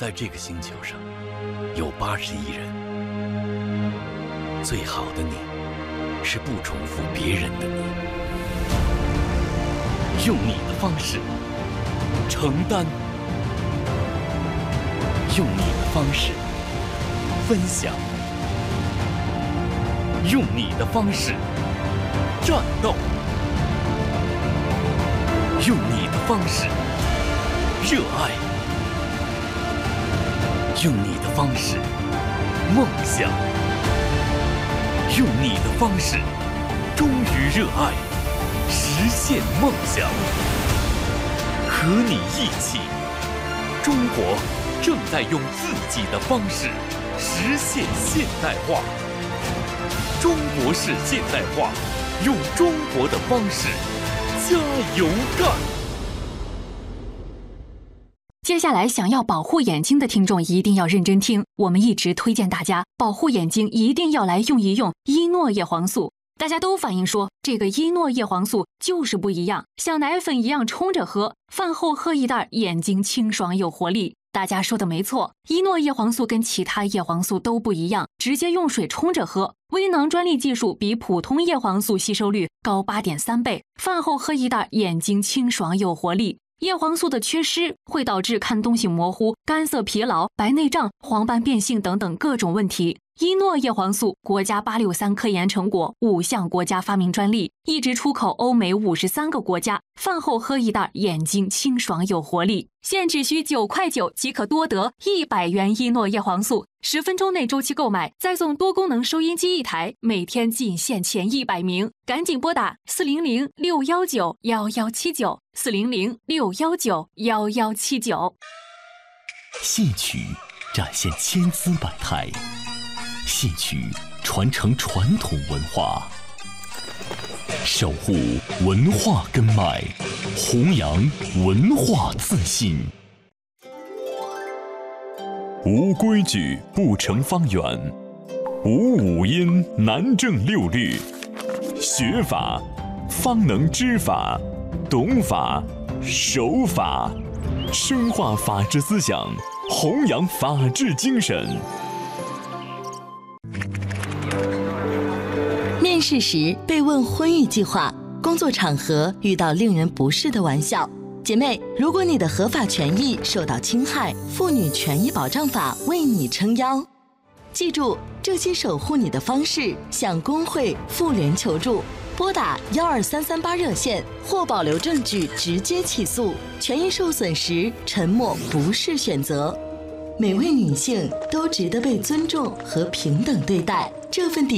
在这个星球上有81人，最好的你是不重复别人的你，用你的方式承担，用你的方式分享，用你的方式战斗，用你的方式热爱，用你的方式梦想，用你的方式忠于热爱，实现梦想。和你一起，中国正在用自己的方式实现现代化。中国式现代化，用中国的方式加油干！ 接下来想要保护眼睛的听众一定要认真听，我们一直推荐大家保护眼睛一定要来用一用伊诺叶黄素。大家都反映说这个伊诺叶黄素就是不一样，像奶粉一样冲着喝，饭后喝一袋，眼睛清爽有活力。大家说的没错，伊诺叶黄素跟其他叶黄素都不一样，直接用水冲着喝。微囊专利技术比普通叶黄素吸收率高8.3倍，饭后喝一袋，眼睛清爽有活力。叶黄素的缺失会导致看东西模糊、干涩疲劳、白内障、黄斑变性等等各种问题。伊诺叶黄素国家863科研成果，5项国家发明专利，一直出口欧美53个国家。饭后喝一袋，眼睛清爽有活力。现只需9.9块即可多得100元伊诺叶黄素，10分钟内周期购买，再送多功能收音机1台，每天仅限前100名，赶紧拨打400-619-1179，400-619-1179。 戏曲展现千姿百态，戏曲传承传统文化，守护文化根脉，弘扬文化自信。无规矩不成方圆，无五音难正六律。学法方能知法，懂法守法，深化法治思想，弘扬法治精神。 面试时被问婚育计划，工作场合遇到令人不适的玩笑。姐妹，如果你的合法权益受到侵害，妇女权益保障法为你撑腰。记住，这些守护你的方式，向工会、妇联求助，拨打12338热线或保留证据直接起诉。权益受损时，沉默不是选择。每位女性都值得被尊重和平等对待，这份底